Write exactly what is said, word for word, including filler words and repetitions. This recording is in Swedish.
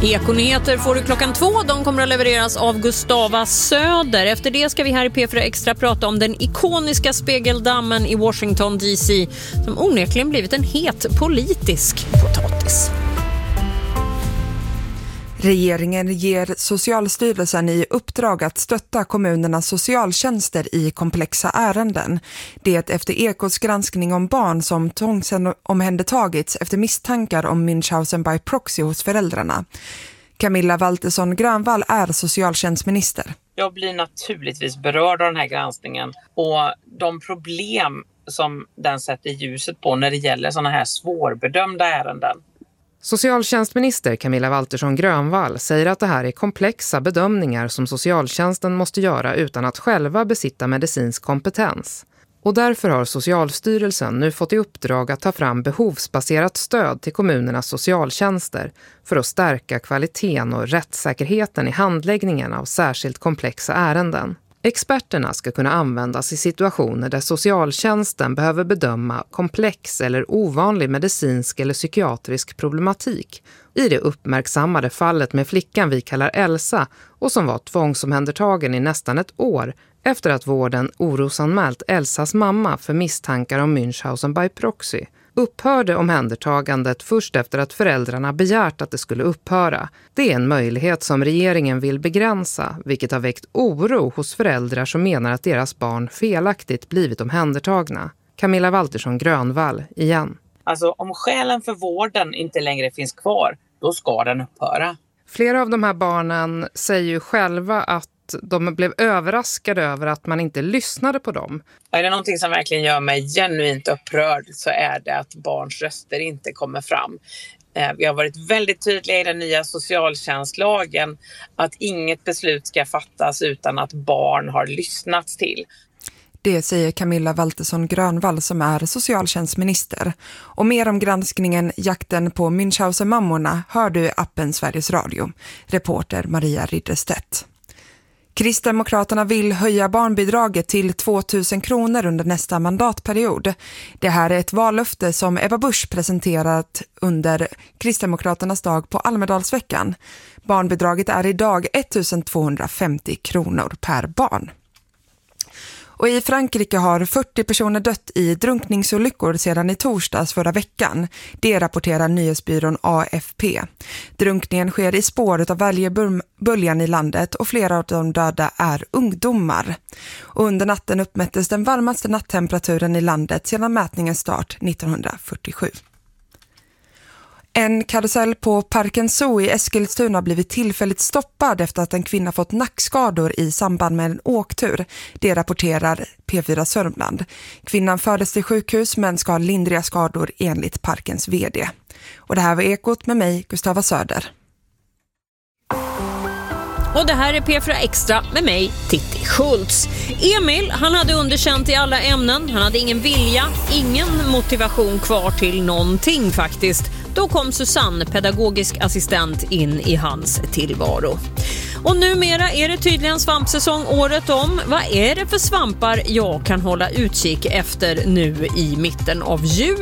Ekonyheter får du klockan två. De kommer att levereras av Gustava Söder. Efter det ska vi här i P fyra Extra prata om den ikoniska spegeldammen i Washington D C som onekligen blivit en het politisk potatis. Regeringen ger Socialstyrelsen i uppdrag att stötta kommunernas socialtjänster i komplexa ärenden. Det efter Ekots granskning om barn som tvångsomhändertagits efter misstankar om Münchhausen by proxy hos föräldrarna. Camilla Waltersson Grönvall är socialtjänstminister. Jag blir naturligtvis berörd av den här granskningen och de problem som den sätter ljuset på när det gäller sådana här svårbedömda ärenden. Socialtjänstminister Camilla Waltersson Grönvall säger att det här är komplexa bedömningar som socialtjänsten måste göra utan att själva besitta medicinsk kompetens. Och därför har Socialstyrelsen nu fått i uppdrag att ta fram behovsbaserat stöd till kommunernas socialtjänster för att stärka kvaliteten och rättssäkerheten i handläggningen av särskilt komplexa ärenden. Experterna ska kunna användas i situationer där socialtjänsten behöver bedöma komplex eller ovanlig medicinsk eller psykiatrisk problematik. I det uppmärksammade fallet med flickan vi kallar Elsa och som var tvångsomhändertagen i nästan ett år efter att vården orosanmält Elsas mamma för misstankar om Münchhausen by proxy. Upphörde omhändertagandet först efter att föräldrarna begärt att det skulle upphöra. Det är en möjlighet som regeringen vill begränsa, vilket har väckt oro hos föräldrar som menar att deras barn felaktigt blivit omhändertagna. Camilla Waltersson Grönvall igen. Alltså om skälen för vården inte längre finns kvar, då ska den upphöra. Flera av de här barnen säger ju själva att de blev överraskade över att man inte lyssnade på dem. Är det någonting som verkligen gör mig genuint upprörd så är det att barns röster inte kommer fram. Vi har varit väldigt tydliga i den nya socialtjänstlagen att inget beslut ska fattas utan att barn har lyssnats till. Det säger Camilla Waltersson Grönvall som är socialtjänstminister. Och mer om granskningen Jakten på Münchhausen-mammorna hör du i appen Sveriges Radio. Reporter Maria Ridderstedt. Kristdemokraterna vill höja barnbidraget till tvåtusen kronor under nästa mandatperiod. Det här är ett vallöfte som Ebba Busch presenterat under Kristdemokraternas dag på Almedalsveckan. Barnbidraget är idag ettusentvåhundrafemtio kronor per barn. Och i Frankrike har fyrtio personer dött i drunkningsolyckor sedan i torsdags förra veckan. Det rapporterar nyhetsbyrån A F P. Drunkningen sker i spåret av välgeböljan i landet och flera av de döda är ungdomar. Och under natten uppmättes den varmaste nattemperaturen i landet sedan mätningens start nittonhundrafyrtiosju. En karusell på Parken Zoo i Eskilstuna har blivit tillfälligt stoppad efter att en kvinna fått nackskador i samband med en åktur. Det rapporterar P fyra Sörmland. Kvinnan fördes till sjukhus men ska ha lindriga skador enligt parkens vd. Och det här var Ekot med mig, Gustava Söder. Och det här är P fyra Extra med mig, Titti Schultz. Emil, han hade underkänt i alla ämnen. Han hade ingen vilja, ingen motivation kvar till någonting faktiskt. Då kom Susanne, pedagogisk assistent, in i hans tillvaro. Och numera är det tydligen svampsäsong året om. Vad är det för svampar jag kan hålla utkik efter nu i mitten av juli?